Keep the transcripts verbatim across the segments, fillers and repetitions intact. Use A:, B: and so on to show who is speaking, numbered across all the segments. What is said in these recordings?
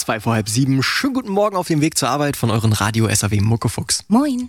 A: Zwei vor halb sieben. Schönen guten Morgen auf dem Weg zur Arbeit von euren Radio S A W Muckefuchs.
B: Moin.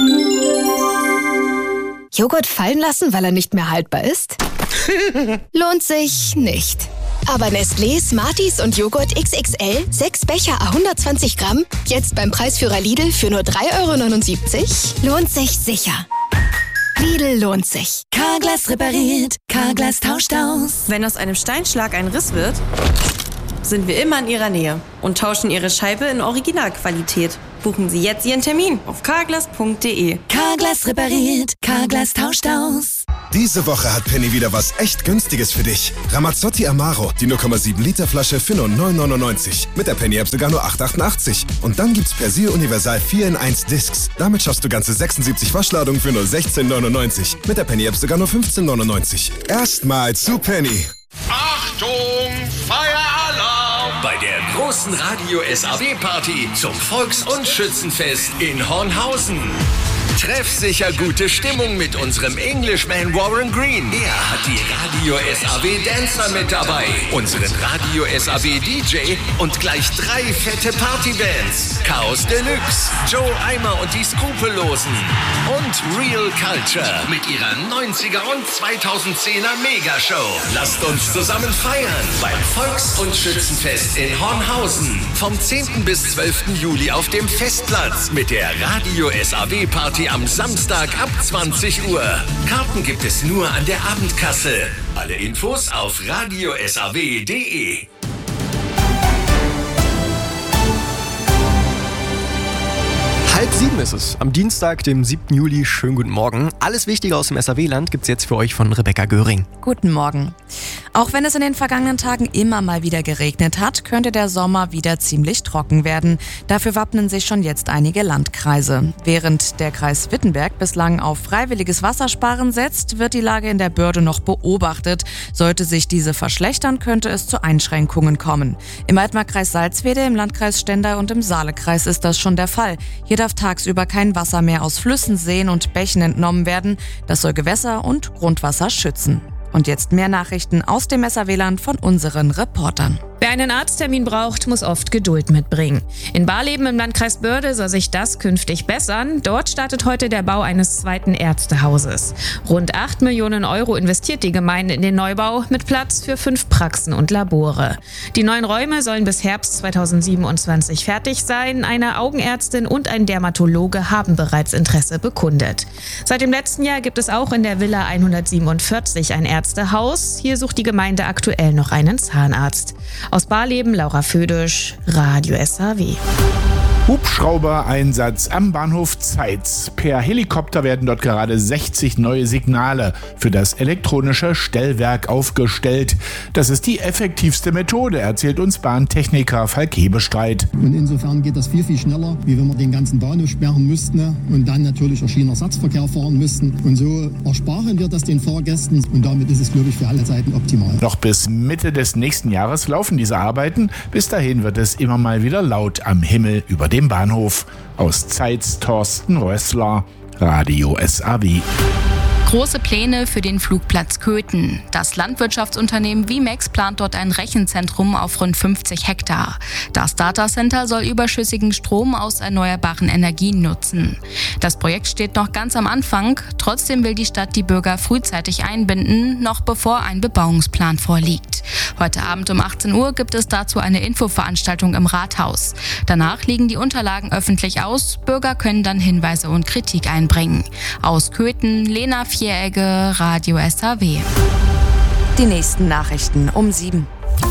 B: Joghurt fallen lassen, weil er nicht mehr haltbar ist? Lohnt sich nicht. Aber Nestlé, Smarties und Joghurt X X L, sechs Becher à hundertzwanzig Gramm, jetzt beim Preisführer Lidl für nur drei Euro neunundsiebzig, lohnt sich sicher. Lidl lohnt sich.
C: Carglass repariert, Carglass tauscht aus.
D: Wenn aus einem Steinschlag ein Riss wird, sind wir immer in Ihrer Nähe und tauschen Ihre Scheibe in Originalqualität. Buchen Sie jetzt Ihren Termin auf carglass punkt de.
C: Carglass repariert, Carglass tauscht aus.
E: Diese Woche hat Penny wieder was echt Günstiges für dich. Ramazzotti Amaro, die null Komma sieben Liter Flasche für nur neun neunundneunzig. Mit der Penny-App sogar nur acht achtundachtzig. Und dann gibt's Persil Universal vier in eins Discs. Damit schaffst du ganze sechsundsiebzig Waschladungen für nur sechzehn neunundneunzig. Mit der Penny-App sogar nur fünfzehn neunundneunzig. Erstmal zu Penny.
F: Achtung, Feueralarm! Bei der großen Radio S A W-Party zum Volks- und Schützenfest in Hornhausen. Treffsicher gute Stimmung mit unserem Englishman Warren Green. Er hat die Radio S A W Dancer mit dabei, unseren Radio S A W D J und gleich drei fette Partybands. Chaos Deluxe, Joe Eimer und die Skrupellosen und Real Culture mit ihrer neunziger und zweitausendzehner Megashow. Lasst uns zusammen feiern beim Volks- und Schützenfest in Hornhausen. Vom zehnten bis zwölften Juli auf dem Festplatz mit der Radio S A W-Party am Samstag ab zwanzig Uhr. Karten gibt es nur an der Abendkasse. Alle Infos auf radio s a w punkt de.
A: Halb sieben ist es. Am Dienstag, dem siebten Juli. Schönen guten Morgen. Alles Wichtige aus dem S A W-Land gibt's jetzt für euch von Rebecca Göring.
G: Guten Morgen. Auch wenn es in den vergangenen Tagen immer mal wieder geregnet hat, könnte der Sommer wieder ziemlich trocken werden. Dafür wappnen sich schon jetzt einige Landkreise. Während der Kreis Wittenberg bislang auf freiwilliges Wassersparen setzt, wird die Lage in der Börde noch beobachtet. Sollte sich diese verschlechtern, könnte es zu Einschränkungen kommen. Im Altmarkkreis Salzwedel, im Landkreis Stendal und im Saalekreis ist das schon der Fall. Hier darf tagsüber kein Wasser mehr aus Flüssen, Seen und Bächen entnommen werden. Das soll Gewässer und Grundwasser schützen. Und jetzt mehr Nachrichten aus dem S A W-Land von unseren Reportern.
H: Wer einen Arzttermin braucht, muss oft Geduld mitbringen. In Barleben im Landkreis Börde soll sich das künftig bessern. Dort startet heute der Bau eines zweiten Ärztehauses. Rund acht Millionen Euro investiert die Gemeinde in den Neubau mit Platz für fünf Praxen und Labore. Die neuen Räume sollen bis Herbst zweitausendsiebenundzwanzig fertig sein. Eine Augenärztin und ein Dermatologe haben bereits Interesse bekundet. Seit dem letzten Jahr gibt es auch in der Villa hundertsiebenundvierzig ein Ärztehaus. Hier sucht die Gemeinde aktuell noch einen Zahnarzt. Aus Barleben, Laura Födisch, Radio S A W.
I: Hubschrauber-Einsatz am Bahnhof Zeitz. Per Helikopter werden dort gerade sechzig neue Signale für das elektronische Stellwerk aufgestellt. Das ist die effektivste Methode, erzählt uns Bahntechniker Falk Hebestreit.
J: Und insofern geht das viel, viel schneller, wie wenn wir den ganzen Bahnhof sperren müssten und dann natürlich auch Schienenersatzverkehr fahren müssten. Und so ersparen wir das den Fahrgästen und damit ist es, glaube ich, für alle Seiten optimal.
I: Noch bis Mitte des nächsten Jahres laufen diese Arbeiten. Bis dahin wird es immer mal wieder laut am Himmel über dem Bahnhof. Aus Zeitz Thorsten Rössler, Radio S A W.
K: Große Pläne für den Flugplatz Köthen. Das Landwirtschaftsunternehmen Vimex plant dort ein Rechenzentrum auf rund fünfzig Hektar. Das Datacenter soll überschüssigen Strom aus erneuerbaren Energien nutzen. Das Projekt steht noch ganz am Anfang. Trotzdem will die Stadt die Bürger frühzeitig einbinden, noch bevor ein Bebauungsplan vorliegt. Heute Abend um achtzehn Uhr gibt es dazu eine Infoveranstaltung im Rathaus. Danach liegen die Unterlagen öffentlich aus. Bürger können dann Hinweise und Kritik einbringen. Aus Köthen, Lena Vieregge, Radio S A W.
G: Die nächsten Nachrichten um sieben.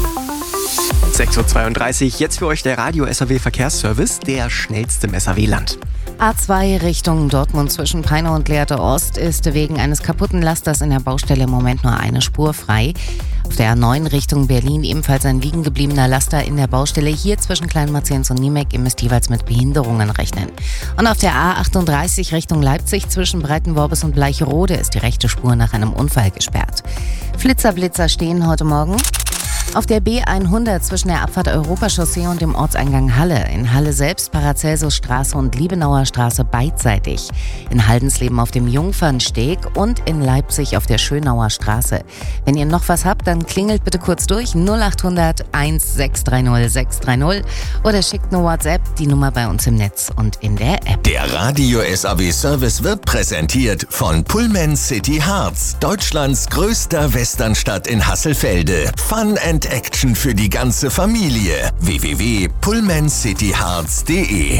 A: sechs Uhr zweiunddreißig, jetzt für euch der Radio S A W Verkehrsservice, der schnellste im S A W-Land.
B: A zwei Richtung Dortmund zwischen Peine und Lehrte Ost ist wegen eines kaputten Lasters in der Baustelle im Moment nur eine Spur frei. Auf der A neun Richtung Berlin ebenfalls ein liegen gebliebener Laster in der Baustelle. Hier zwischen Kleinmarziens und Niemek, ihr müsst jeweils mit Behinderungen rechnen. Und auf der A achtunddreißig Richtung Leipzig zwischen Breitenworbis und Bleicherode ist die rechte Spur nach einem Unfall gesperrt. Flitzerblitzer stehen heute Morgen. Auf der B hundert zwischen der Abfahrt Europachaussee und dem Ortseingang Halle. In Halle selbst Paracelsusstraße und Liebenauer Straße beidseitig. In Haldensleben auf dem Jungfernsteg und in Leipzig auf der Schönauer Straße. Wenn ihr noch was habt, dann klingelt bitte kurz durch null acht hundert eins sechs drei null sechs drei null oder schickt eine WhatsApp, die Nummer bei uns im Netz und in der App.
F: Der Radio S A W Service wird präsentiert von Pullman City Harz, Deutschlands größter Westernstadt in Hasselfelde. Fun and Action für die ganze Familie. w w w punkt pullman city harz punkt de.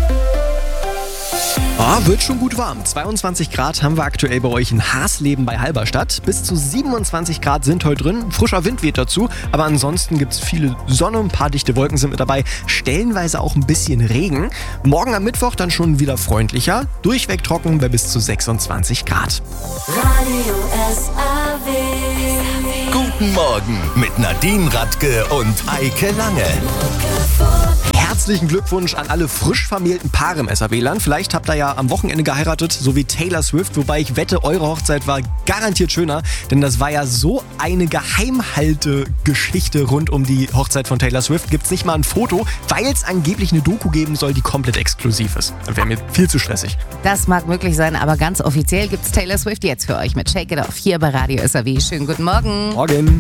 A: Ah, wird schon gut warm. zweiundzwanzig Grad haben wir aktuell bei euch in Hasleben bei Halberstadt. Bis zu siebenundzwanzig Grad sind heute drin. Frischer Wind weht dazu. Aber ansonsten gibt es viele Sonne, ein paar dichte Wolken sind mit dabei. Stellenweise auch ein bisschen Regen. Morgen am Mittwoch dann schon wieder freundlicher. Durchweg trocken bei bis zu sechsundzwanzig Grad.
C: Radio S A W.
F: Guten Morgen mit Nadine Radke und Eike Lange.
A: Herzlichen Glückwunsch an alle frisch vermählten Paare im S A W-Land. Vielleicht habt ihr ja am Wochenende geheiratet, so wie Taylor Swift. Wobei ich wette, eure Hochzeit war garantiert schöner. Denn das war ja so eine Geheimhalte-Geschichte rund um die Hochzeit von Taylor Swift. Gibt's nicht mal ein Foto, weil es angeblich eine Doku geben soll, die komplett exklusiv ist. Das wäre mir viel zu stressig.
B: Das mag möglich sein, aber ganz offiziell gibt's Taylor Swift jetzt für euch mit Shake It Off hier bei Radio S A W. Schönen guten Morgen.
A: Morgen.